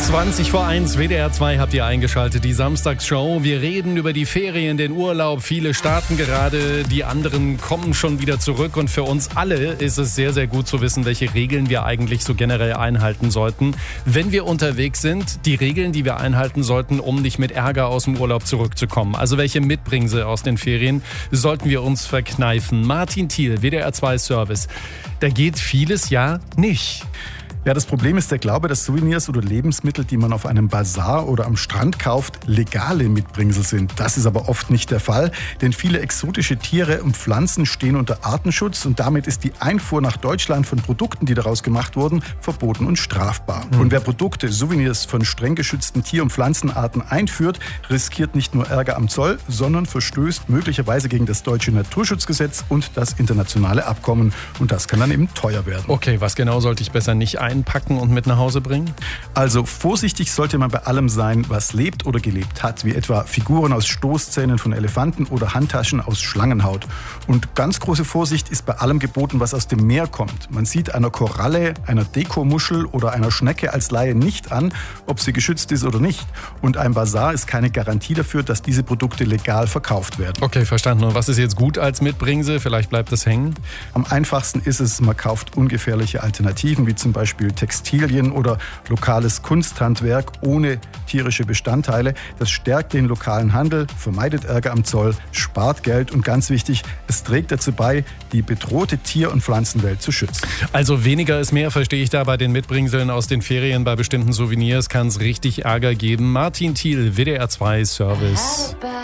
20 vor 1, WDR 2 habt ihr eingeschaltet, die Samstagsshow. Wir reden über die Ferien, den Urlaub. Viele starten gerade, die anderen kommen schon wieder zurück. Und für uns alle ist es sehr, sehr gut zu wissen, welche Regeln wir eigentlich so generell einhalten sollten, wenn wir unterwegs sind. Die Regeln, die wir einhalten sollten, um nicht mit Ärger aus dem Urlaub zurückzukommen. Also welche Mitbringsel aus den Ferien sollten wir uns verkneifen? Martin Thiel, WDR 2 Service. Da geht vieles ja nicht. Ja, das Problem ist der Glaube, dass Souvenirs oder Lebensmittel, die man auf einem Bazar oder am Strand kauft, legale Mitbringsel sind. Das ist aber oft nicht der Fall, denn viele exotische Tiere und Pflanzen stehen unter Artenschutz und damit ist die Einfuhr nach Deutschland von Produkten, die daraus gemacht wurden, verboten und strafbar. Und wer Produkte, Souvenirs von streng geschützten Tier- und Pflanzenarten einführt, riskiert nicht nur Ärger am Zoll, sondern verstößt möglicherweise gegen das deutsche Naturschutzgesetz und das internationale Abkommen. Und das kann dann eben teuer werden. Okay, was genau sollte ich besser nicht einpacken und mit nach Hause bringen? Also vorsichtig sollte man bei allem sein, was lebt oder gelebt hat, wie etwa Figuren aus Stoßzähnen von Elefanten oder Handtaschen aus Schlangenhaut. Und ganz große Vorsicht ist bei allem geboten, was aus dem Meer kommt. Man sieht einer Koralle, einer Dekomuschel oder einer Schnecke als Laie nicht an, ob sie geschützt ist oder nicht. Und ein Bazar ist keine Garantie dafür, dass diese Produkte legal verkauft werden. Okay, verstanden. Und was ist jetzt gut als Mitbringsel? Vielleicht bleibt es hängen? Am einfachsten ist es, man kauft ungefährliche Alternativen, wie zum Beispiel Textilien oder lokales Kunsthandwerk ohne tierische Bestandteile. Das stärkt den lokalen Handel, vermeidet Ärger am Zoll, spart Geld und ganz wichtig, es trägt dazu bei, die bedrohte Tier- und Pflanzenwelt zu schützen. Also weniger ist mehr, verstehe ich da bei den Mitbringseln aus den Ferien. Bei bestimmten Souvenirs kann es richtig Ärger geben. Martin Thiel, WDR 2 Service.